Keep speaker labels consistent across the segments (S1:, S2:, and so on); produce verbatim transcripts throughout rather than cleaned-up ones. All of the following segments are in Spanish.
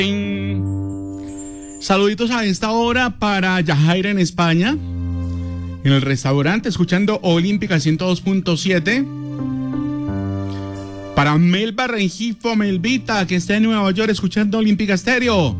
S1: Saluditos a esta hora para Yajaira en España, en el restaurante, escuchando Olímpica ciento dos punto siete. Para Melba Rengifo, Melvita, que está en Nueva York, escuchando Olímpica Estéreo.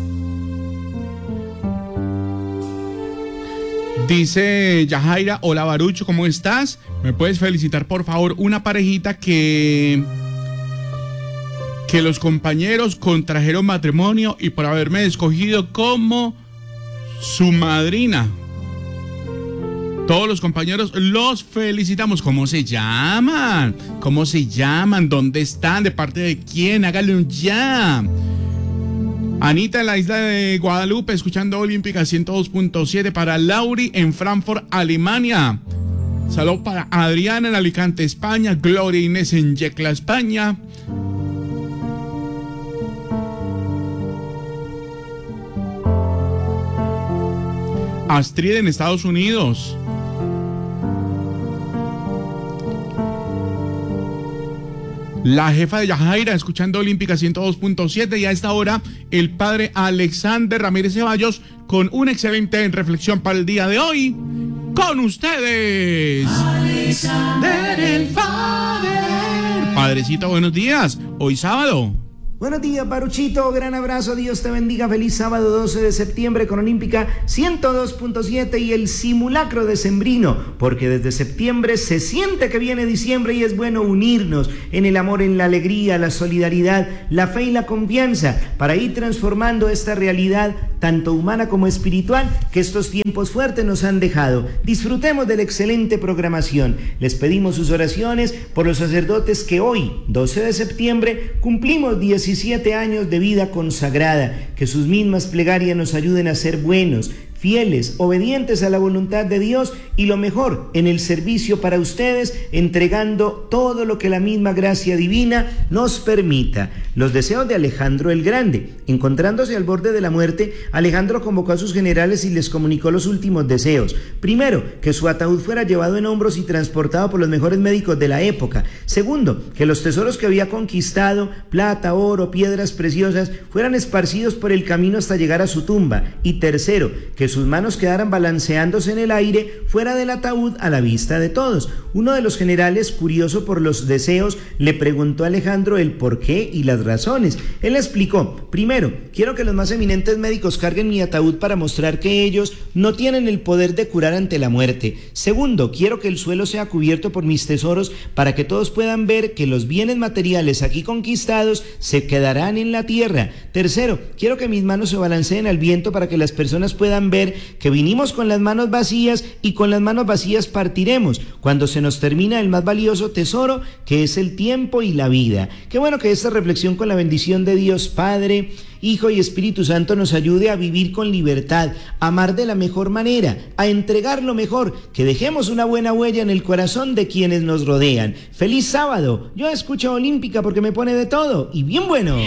S1: Dice Yajaira, hola Barucho, ¿cómo estás? ¿Me puedes felicitar, por favor, una parejita que... que los compañeros contrajeron matrimonio y por haberme escogido como su madrina? Todos los compañeros los felicitamos. ¿Cómo se llaman? ¿Cómo se llaman? ¿Dónde están? ¿De parte de quién? Háganlo ya. Anita en la isla de Guadalupe, escuchando Olímpica ciento dos punto siete. Para Lauri en Frankfurt, Alemania. Saludos para Adriana en Alicante, España. Gloria Inés en Yecla, España. Astrid en Estados Unidos. La jefa de Yajaira, escuchando Olímpica ciento dos punto siete. Y a esta hora, el padre Alexander Ramírez Ceballos con una excelente reflexión para el día de hoy. Con ustedes, Alexander el Padre. Padrecito, buenos días. Hoy sábado.
S2: Buenos días, Baruchito, gran abrazo, Dios te bendiga, feliz sábado doce de septiembre con Olímpica ciento dos punto siete y el simulacro decembrino, porque desde septiembre se siente que viene diciembre y es bueno unirnos en el amor, en la alegría, la solidaridad, la fe y la confianza para ir transformando esta realidad tanto humana como espiritual que estos tiempos fuertes nos han dejado. Disfrutemos de la excelente programación. Les pedimos sus oraciones por los sacerdotes que hoy, doce de septiembre, cumplimos diecisiete años de vida consagrada, que sus mismas plegarias nos ayuden a ser buenos, fieles, obedientes a la voluntad de Dios y lo mejor, en el servicio para ustedes, entregando todo lo que la misma gracia divina nos permita. Los deseos de Alejandro el Grande. Encontrándose al borde de la muerte, Alejandro convocó a sus generales y les comunicó los últimos deseos. Primero, que su ataúd fuera llevado en hombros y transportado por los mejores médicos de la época. Segundo, que los tesoros que había conquistado, plata, oro, piedras preciosas, fueran esparcidos por el camino hasta llegar a su tumba. Y tercero, que sus manos quedaran balanceándose en el aire fuera del ataúd a la vista de todos. Uno de los generales, curioso por los deseos, le preguntó a Alejandro el por qué y las razones. Él explicó: primero, quiero que los más eminentes médicos carguen mi ataúd para mostrar que ellos no tienen el poder de curar ante la muerte. Segundo, quiero que el suelo sea cubierto por mis tesoros para que todos puedan ver que los bienes materiales aquí conquistados se quedarán en la tierra. Tercero, quiero que mis manos se balanceen al viento para que las personas puedan ver que vinimos con las manos vacías y con las manos vacías partiremos cuando se nos termina el más valioso tesoro, que es el tiempo y la vida. Qué bueno que esta reflexión, con la bendición de Dios Padre, Hijo y Espíritu Santo, nos ayude a vivir con libertad, a amar de la mejor manera, a entregar lo mejor, que dejemos una buena huella en el corazón de quienes nos rodean. ¡Feliz sábado! Yo escucho Olímpica porque me pone de todo y bien bueno.